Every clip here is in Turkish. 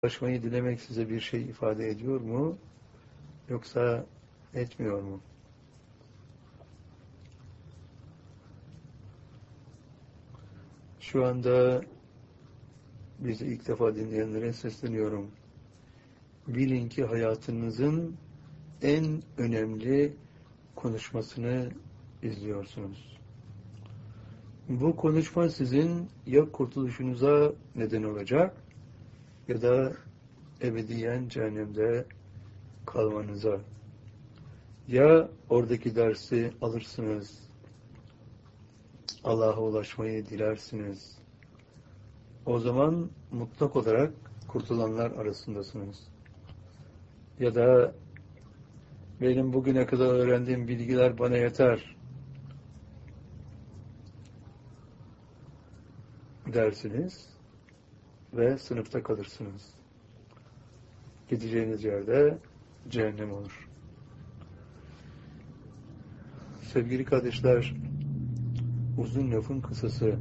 Ulaşmayı dilemek size bir şey ifade ediyor mu? Yoksa etmiyor mu? Şu anda bizi ilk defa dinleyenlere sesleniyorum. Bilin ki hayatınızın en önemli konuşmasını izliyorsunuz. Bu konuşma sizin ya kurtuluşunuza neden olacak ya da ebediyen cehennemde kalmanıza. Ya oradaki dersi alırsınız, Allah'a ulaşmayı dilersiniz. O zaman mutlak olarak kurtulanlar arasındasınız. Ya da benim bugüne kadar öğrendiğim bilgiler bana yeter dersiniz ve sınıfta kalırsınız. Gideceğiniz yerde cehennem olur. Sevgili kardeşler, uzun lafın kısası.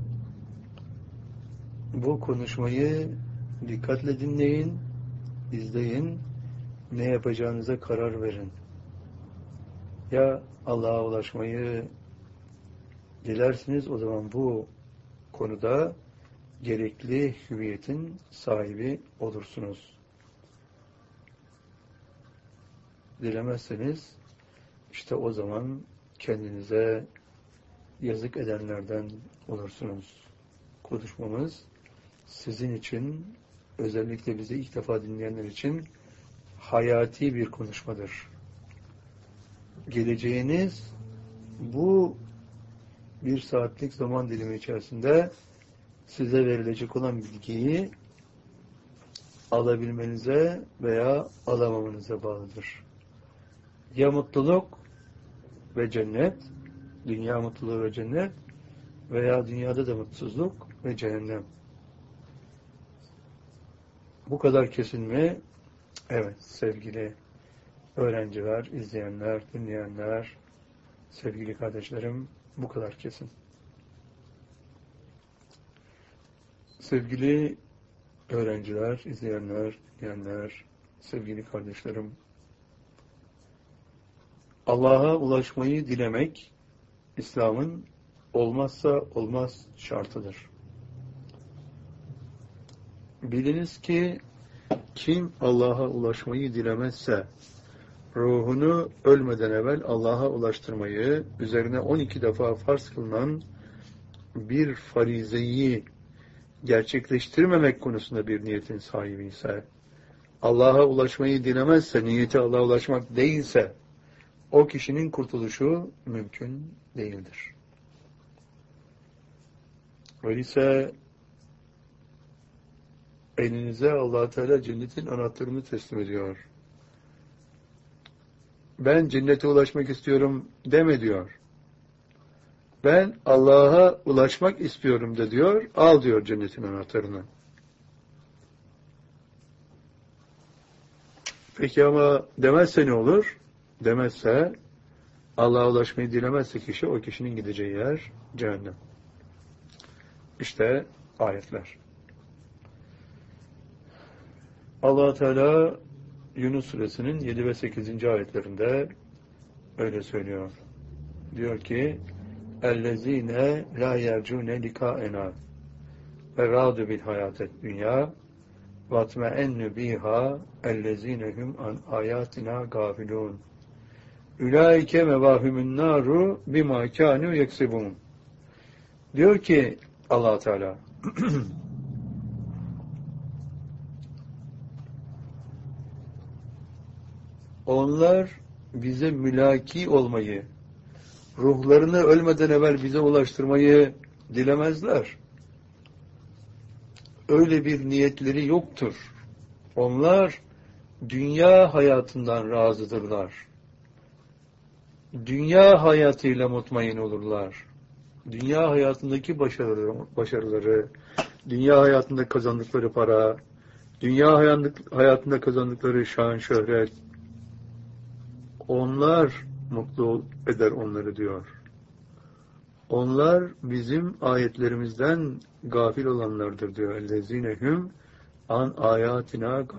Bu konuşmayı dikkatle dinleyin, izleyin, ne yapacağınıza karar verin. Ya Allah'a ulaşmayı dilersiniz, o zaman bu konuda gerekli hüviyetin sahibi olursunuz. Dilemezseniz, işte o zaman kendinize yazık edenlerden olursunuz. Konuşmamız sizin için, özellikle bizi ilk defa dinleyenler için hayati bir konuşmadır. Geleceğiniz bu bir saatlik zaman dilimi içerisinde size verilecek olan bilgiyi alabilmenize veya alamamanıza bağlıdır. Ya mutluluk ve cennet, dünya mutluluğu ve cennet veya dünyada da mutsuzluk ve cehennem. Bu kadar kesin mi? Evet sevgili öğrenciler, izleyenler, dinleyenler, sevgili kardeşlerim, bu kadar kesin. Sevgili öğrenciler, izleyenler, dinleyenler, sevgili kardeşlerim, Allah'a ulaşmayı dilemek, İslam'ın olmazsa olmaz şartıdır. Biliniz ki kim Allah'a ulaşmayı dilemezse, ruhunu ölmeden evvel Allah'a ulaştırmayı, üzerine 12 defa farz kılınan bir farizeyi gerçekleştirmemek konusunda bir niyetin sahibi ise, Allah'a ulaşmayı dilemezse, niyeti Allah'a ulaşmak değilse, o kişinin kurtuluşu mümkün değildir. Öyleyse elinize Allah Teala cennetin anahtarını teslim ediyor. Ben cennete ulaşmak istiyorum deme diyor. Ben Allah'a ulaşmak istiyorum da diyor. Al diyor cennetin anahtarını. Peki ama demezse ne olur? Demezse, Allah'a ulaşmayı dilemezse kişi, o kişinin gideceği yer cehennem. İşte ayetler. Allah Teala Yunus suresinin 7 ve 8. ayetlerinde öyle söylüyor. Diyor ki: "Ellezine la yercune likaena ve radu bil hayatet dünya vatma'ennu biha ellezinehum an ayatina gafilun. Ulaike mevahumun naru bima kanu yeksibun." Diyor ki Allah Teala onlar bize mülaki olmayı, ruhlarını ölmeden evvel bize ulaştırmayı dilemezler. Öyle bir niyetleri yoktur. Onlar dünya hayatından razıdırlar. Dünya hayatıyla mutmain olurlar. Dünya hayatındaki başarıları, dünya hayatında kazandıkları para, dünya hayatında kazandıkları şan, şöhret, onlar mutlu eder onları diyor. Onlar bizim ayetlerimizden gafil olanlardır diyor. Ellezinehum an ayatina